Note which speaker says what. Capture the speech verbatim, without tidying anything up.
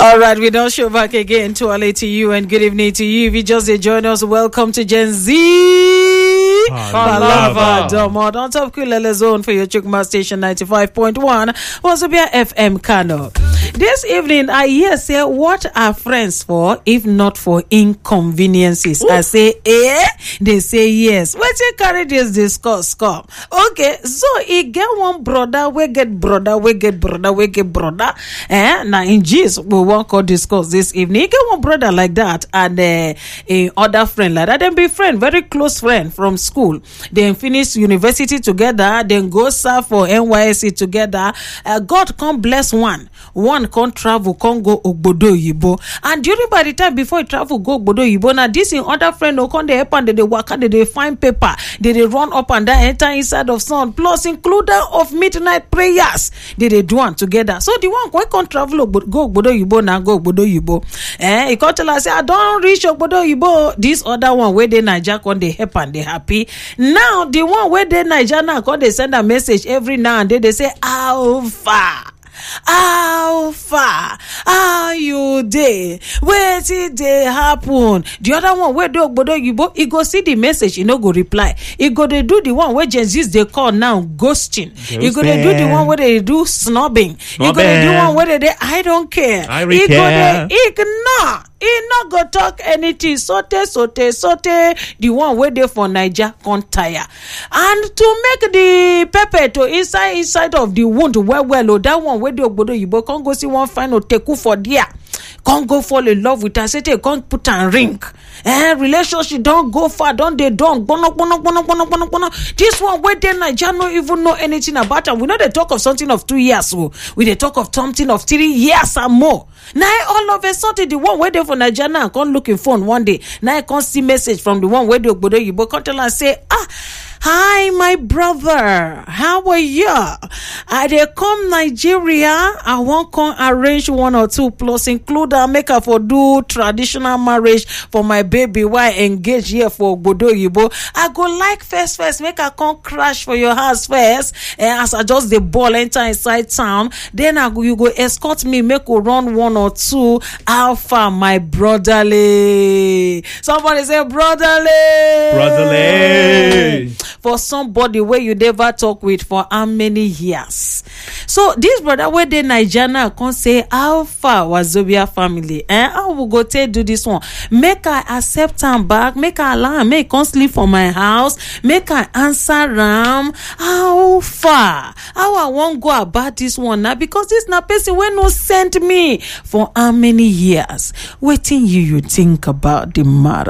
Speaker 1: All right, we don't show back again. Twale to you and good evening to you. If you just join us, welcome to Gen Z. Palava Domod on top Kulele Zone for your Chukma station ninety-five point one. Wazobia F M Kano. This evening, I hear say, what are friends for if not for inconveniences? Ooh. I say, eh? They say yes. Let's carry this discuss. Come. Okay, so he get one brother, we get brother, we get brother, we get brother. Eh? Now in Jesus, we won't call discuss this evening. He get one brother like that and uh, a other friend like that. Then be friend, very close friend from school. Then finish university together. Then go serve for N Y S C together. Uh, God come bless one. One can't travel, can't go Ogbodo Yibo. And during by the time before he travel, go Ogbodo Yibo. Now this in other friend who come they help and they work and they find paper. They they run up and down, enter inside of sun. Plus include of midnight prayers. They they do one together. So the one who can't travel go Ogbodo Yibo now go Ogbodo Yibo. Eh, he can't tell us say I don't reach Ogbodo Yibo. This other one where they Niger come they help and they happy. Now the one where they Niger now come they send a message every now and then they say how far. How far are you there? Where did they happen? The other one where do Ogbodo Yibo, he go see the message, he no go reply. He go they do the one where Gen Z's they call now ghosting. Ghosting. He go they do the one where they do snobbing. Snobbing. He go they do one where they, they I don't care.
Speaker 2: I
Speaker 1: he
Speaker 2: care.
Speaker 1: go they ignore. He not go talk anything. Sote, sote, sote. The one where they for Niger can't tire. And to make the pepper to inside inside of the wound well well. Oh, that one where the Ogbodo Yibo can't go see one final teku for there. Can't go fall in love with her. Say they can't put a ring. Eh, relationship don't go far. Don't they don't. Bono, bono, bono, bono, bono, bono. This one where they Niger no even know anything about her. We know they talk of something of two years. So we they talk of something of three years and more. Now all of a sudden the one where they for Niger now can't look in phone one day. Now I can't see message from the one where they Ogbodo Yibo can't tell and say ah. Hi, my brother. How are you? I dey come Nigeria. I want come arrange one or two plus include a maker for do traditional marriage for my baby. Why engage here for Ogbodo Yibo? I go like first first make I come crash for your house first. And as I just the ball enter inside town, then I go you go escort me make we run one or two. Alpha, my brotherly. Somebody say brotherly.
Speaker 2: Brotherly.
Speaker 1: For somebody where you never talk with for how many years. So this brother where they Niger now can say how far Wazobia family and eh? I will go take do this one. Make I accept him back. Make I allow him. Make I sleep for my house. Make I answer him. How far? How I won't go about this one now because this na person when no sent me for how many years. Waiting you you think about the matter.